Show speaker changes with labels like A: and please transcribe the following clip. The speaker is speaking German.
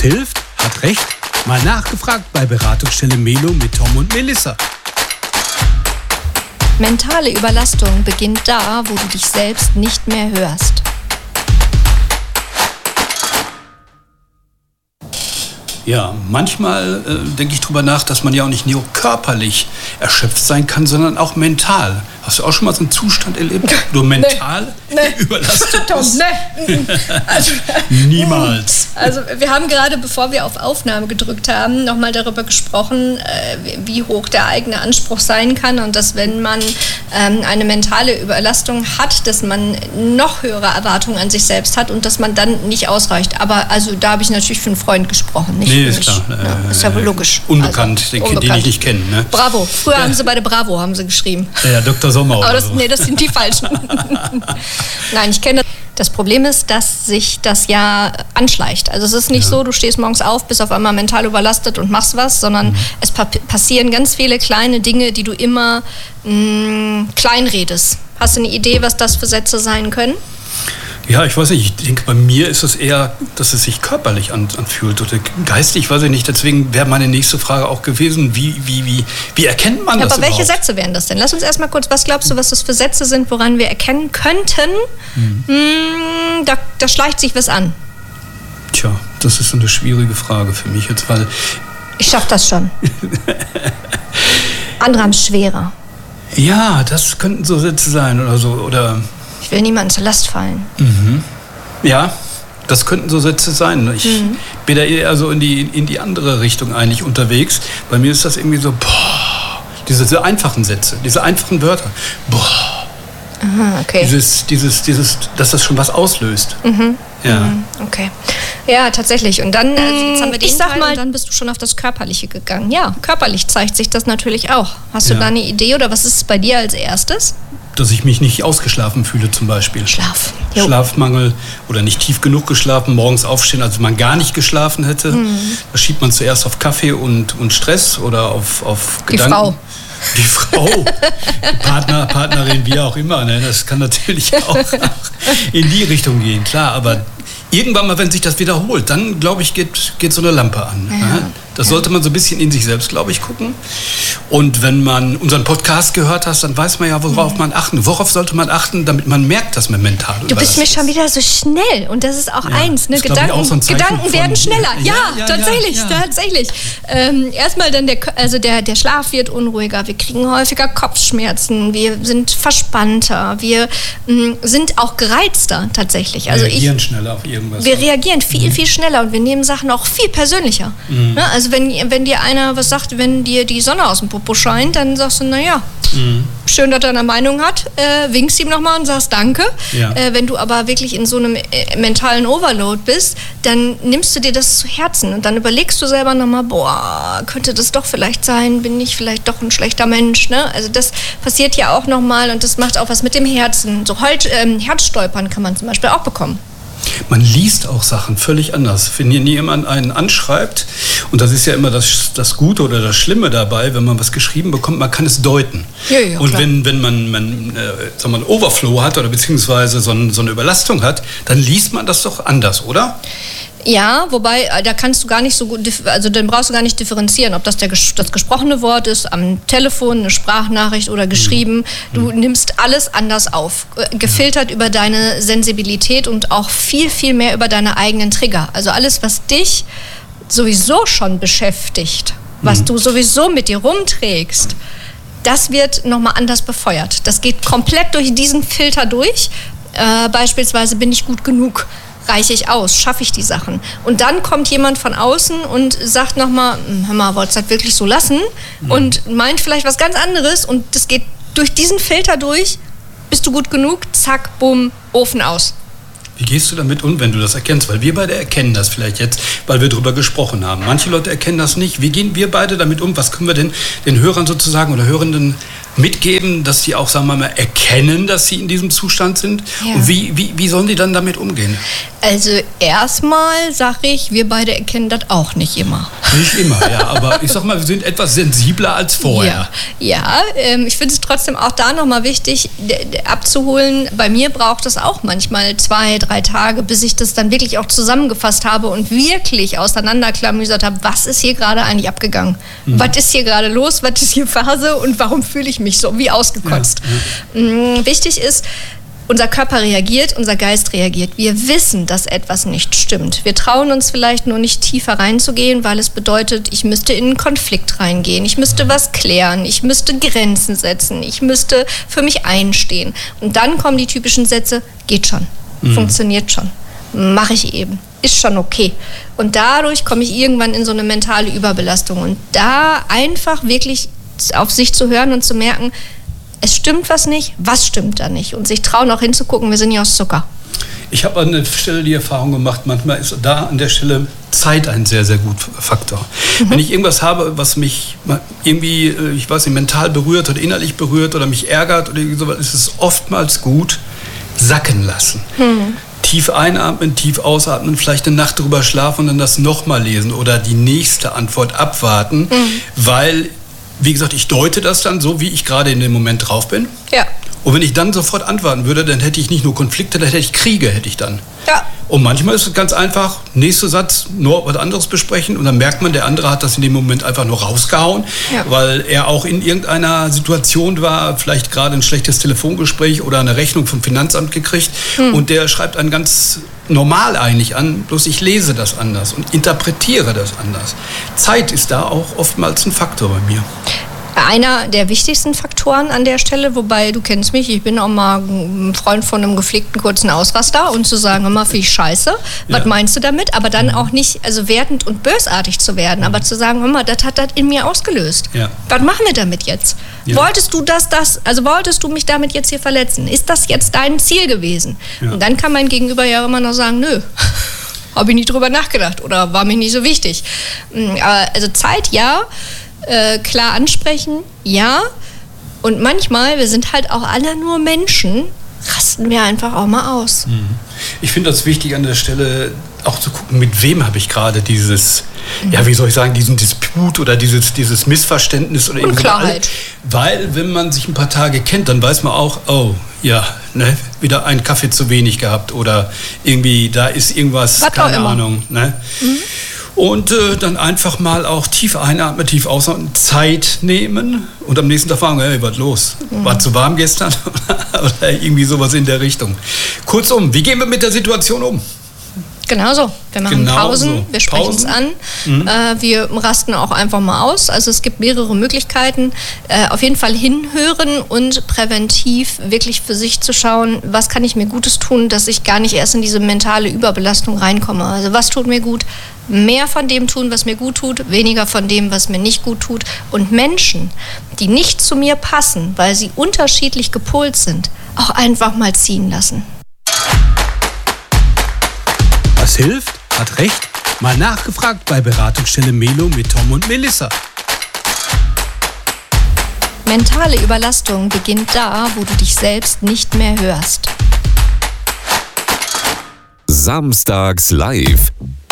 A: hilft, hat recht. Mal nachgefragt bei Beratungsstelle Melo mit Tom und Melissa.
B: Mentale Überlastung beginnt da, wo du dich selbst nicht mehr hörst.
A: Ja, manchmal denke ich drüber nach, dass man ja auch nicht nur körperlich erschöpft sein kann, sondern auch mental. Hast du auch schon mal so einen Zustand erlebt, wo du mental überlastet bist?
B: Also,
A: Niemals.
B: Also wir haben gerade, bevor wir auf Aufnahme gedrückt haben, nochmal darüber gesprochen, wie hoch der eigene Anspruch sein kann und dass, wenn man eine mentale Überlastung hat, dass man noch höhere Erwartungen an sich selbst hat und dass man dann nicht ausreicht. Aber also da habe ich natürlich für einen Freund gesprochen, nicht
A: Nee,
B: für
A: ist
B: mich.
A: klar.
B: Ja, ist ja wohl logisch.
A: Unbekannt,
B: Also,
A: den ich nicht kenne. Ne?
B: Bravo. Früher haben sie bei der Bravo geschrieben.
A: Ja, Dr. Sommer oder
B: Aber
A: so.
B: das sind die Falschen. Nein, ich kenne das. Das Problem ist, dass sich das ja anschleicht. Also es ist nicht so, du stehst morgens auf, bist auf einmal mental überlastet und machst was, sondern es passieren ganz viele kleine Dinge, die du immer kleinredest. Hast du eine Idee, was das für Sätze sein können?
A: Ja, ich weiß nicht, ich denke, bei mir ist es eher, dass es sich körperlich anfühlt oder geistig, weiß ich nicht. Deswegen wäre meine nächste Frage auch gewesen, wie erkennt man das
B: aber welche
A: überhaupt?
B: Sätze wären das denn? Lass uns erstmal kurz, was glaubst du, was das für Sätze sind, woran wir erkennen könnten, da schleicht sich was an?
A: Tja, das ist so eine schwierige Frage für mich jetzt, weil...
B: Ich schaff das schon. Andere haben es schwerer.
A: Ja, das könnten so Sätze sein oder so, oder...
B: Ich will niemandem zur Last fallen.
A: Ja, das könnten so Sätze sein. Ich bin da eher so in die andere Richtung eigentlich unterwegs. Bei mir ist das irgendwie so, diese einfachen Sätze, diese einfachen Wörter.
B: Aha, okay.
A: Dass das schon was auslöst. Ja.
B: Okay. Ja, tatsächlich. Und dann, jetzt haben wir
C: ich sag mal,
B: dann bist du schon auf das Körperliche gegangen. Ja, körperlich zeigt sich das natürlich auch. Hast du
A: Ja.
B: da eine Idee oder was ist es bei dir als erstes?
A: Dass ich mich nicht ausgeschlafen fühle zum Beispiel.
B: Schlaf. Jo.
A: Schlafmangel oder nicht tief genug geschlafen, morgens aufstehen, also wenn man gar nicht geschlafen hätte. Da schiebt man zuerst auf Kaffee und Stress oder auf
B: Die
A: Gedanken.
B: Frau.
A: Die Frau, Partnerin, wie auch immer. Ne? Das kann natürlich auch in die Richtung gehen, klar. Aber irgendwann mal, wenn sich das wiederholt, dann, glaube ich, geht so eine Lampe an.
B: Ja.
A: Das sollte man so ein bisschen in sich selbst, glaube ich, gucken. Und wenn man unseren Podcast gehört hat, dann weiß man ja, worauf man achten. Worauf sollte man achten, damit man merkt, dass man mental
B: Du bist mir schon wieder so schnell und das ist auch eins. Ne?
A: Das ist, glaub ich, auch so ein Zeichen
B: Gedanken
A: von-
B: werden schneller. Ja,
A: Ja,
B: tatsächlich,
A: ja.
B: tatsächlich. Erstmal dann der Schlaf wird unruhiger, wir kriegen häufiger Kopfschmerzen, wir sind verspannter, wir sind auch gereizter tatsächlich. Also
A: reagieren schneller auf irgendwas.
B: wir reagieren viel, viel schneller und wir nehmen Sachen auch viel persönlicher. Ne? Also wenn dir einer was sagt, wenn dir die Sonne aus dem Popo scheint, dann sagst du, naja, schön, dass er eine Meinung hat, winkst ihm nochmal und sagst Danke.
A: Ja.
B: Wenn du aber wirklich in so einem mentalen Overload bist, dann nimmst du dir das zu Herzen und dann überlegst du selber nochmal, könnte das doch vielleicht sein, bin ich vielleicht doch ein schlechter Mensch. Ne? Also das passiert ja auch nochmal und das macht auch was mit dem Herzen. So Herzstolpern kann man zum Beispiel auch bekommen.
A: Man liest auch Sachen völlig anders. Wenn jemand einen anschreibt, und das ist ja immer das Gute oder das Schlimme dabei, wenn man was geschrieben bekommt, man kann es deuten.
B: Ja,
A: und
B: klar.
A: wenn man einen Overflow hat oder beziehungsweise so eine Überlastung hat, dann liest man das doch anders, oder?
B: Ja, wobei, da kannst du gar nicht so gut, also dann brauchst du gar nicht differenzieren, ob das das gesprochene Wort ist, am Telefon, eine Sprachnachricht oder geschrieben. Du nimmst alles anders auf, gefiltert über deine Sensibilität und auch viel, viel mehr über deine eigenen Trigger. Also alles, was dich sowieso schon beschäftigt, was du sowieso mit dir rumträgst, das wird nochmal anders befeuert. Das geht komplett durch diesen Filter durch. Beispielsweise, bin ich gut genug? Reiche ich aus? Schaffe ich die Sachen? Und dann kommt jemand von außen und sagt nochmal, hör mal, wolltest du das wirklich so lassen? Und meint vielleicht was ganz anderes und das geht durch diesen Filter durch. Bist du gut genug? Zack, bumm, Ofen aus.
A: Wie gehst du damit um, wenn du das erkennst? Weil wir beide erkennen das vielleicht jetzt, weil wir darüber gesprochen haben. Manche Leute erkennen das nicht. Wie gehen wir beide damit um? Was können wir denn den Hörern sozusagen oder Hörenden mitgeben, dass sie auch, sagen wir mal, erkennen, dass sie in diesem Zustand sind? Ja. Und wie sollen die dann damit umgehen?
B: Also erstmal sage ich, wir beide erkennen das auch nicht immer.
A: Nicht immer, ja, aber ich sag mal, wir sind etwas sensibler als vorher.
B: Ja, ich finde es trotzdem auch da nochmal wichtig, abzuholen. Bei mir braucht es auch manchmal 2-3 Tage, bis ich das dann wirklich auch zusammengefasst habe und wirklich auseinanderklamüsert habe, was ist hier gerade eigentlich abgegangen? Was ist hier gerade los? Was ist hier Phase? Und warum fühle ich mich so wie ausgekotzt? Ja. Wichtig ist, unser Körper reagiert, unser Geist reagiert. Wir wissen, dass etwas nicht stimmt. Wir trauen uns vielleicht nur nicht tiefer reinzugehen, weil es bedeutet, ich müsste in einen Konflikt reingehen. Ich müsste was klären. Ich müsste Grenzen setzen. Ich müsste für mich einstehen. Und dann kommen die typischen Sätze, geht schon, funktioniert schon, mache ich eben, ist schon okay. Und dadurch komme ich irgendwann in so eine mentale Überbelastung. Und da einfach wirklich auf sich zu hören und zu merken, es stimmt was nicht, was stimmt da nicht? Und sich trauen auch hinzugucken, wir sind ja aus Zucker.
A: Ich habe an der Stelle die Erfahrung gemacht, manchmal ist da an der Stelle Zeit ein sehr, sehr guter Faktor. Wenn ich irgendwas habe, was mich irgendwie, ich weiß nicht, mental berührt oder innerlich berührt oder mich ärgert oder sowas, ist es oftmals gut, sacken lassen. Tief einatmen, tief ausatmen, vielleicht eine Nacht drüber schlafen und dann das nochmal lesen oder die nächste Antwort abwarten, weil, wie gesagt, ich deute das dann so, wie ich gerade in dem Moment drauf bin. Ja. Und wenn ich dann sofort antworten würde, dann hätte ich nicht nur Konflikte, dann hätte ich Kriege, hätte ich dann. Ja. Und manchmal ist es ganz einfach, nächster Satz, nur was anderes besprechen und dann merkt man, der andere hat das in dem Moment einfach nur rausgehauen, weil er auch in irgendeiner Situation war, vielleicht gerade ein schlechtes Telefongespräch oder eine Rechnung vom Finanzamt gekriegt und der schreibt einen ganz normal eigentlich an, bloß ich lese das anders und interpretiere das anders. Zeit ist da auch oftmals ein Faktor bei mir.
B: Einer der wichtigsten Faktoren an der Stelle, wobei du kennst mich, ich bin auch mal ein Freund von einem gepflegten kurzen Ausraster und zu sagen, immer finde ich scheiße, was meinst du damit? Aber dann auch nicht also wertend und bösartig zu werden, aber zu sagen, Mama, das hat das in mir ausgelöst. Ja. Was machen wir damit jetzt? Ja. Wolltest du wolltest du mich damit jetzt hier verletzen? Ist das jetzt dein Ziel gewesen? Ja. Und dann kann mein Gegenüber ja immer noch sagen, nö. Habe ich nie drüber nachgedacht oder war mir nicht so wichtig. Also Zeit, ja. Klar ansprechen, ja. Und manchmal, wir sind halt auch alle nur Menschen, rasten wir einfach auch mal aus.
A: Ich finde das wichtig an der Stelle auch zu gucken, mit wem habe ich gerade dieses, ja, wie soll ich sagen, diesen Disput oder dieses Missverständnis oder
B: Unklarheit.
A: Weil, wenn man sich ein paar Tage kennt, dann weiß man auch, oh, ja, ne, wieder einen Kaffee zu wenig gehabt oder irgendwie, da ist irgendwas, was keine Ahnung, ne? Und dann einfach mal auch tief einatmen, tief ausatmen, Zeit nehmen und am nächsten Tag fragen, hey, was los? War zu warm gestern? Oder irgendwie sowas in der Richtung. Kurzum, wie gehen wir mit der Situation um?
B: Genauso. Wir machen Pausen, wir sprechen es an, wir rasten auch einfach mal aus. Also es gibt mehrere Möglichkeiten. Auf jeden Fall hinhören und präventiv wirklich für sich zu schauen, was kann ich mir Gutes tun, dass ich gar nicht erst in diese mentale Überbelastung reinkomme. Also was tut mir gut? Mehr von dem tun, was mir gut tut, weniger von dem, was mir nicht gut tut. Und Menschen, die nicht zu mir passen, weil sie unterschiedlich gepolt sind, auch einfach mal ziehen lassen.
A: Was hilft? Hat recht? Mal nachgefragt bei Beratungsstelle Melo mit Tom und Melissa.
B: Mentale Überlastung beginnt da, wo du dich selbst nicht mehr hörst.
C: Samstags live.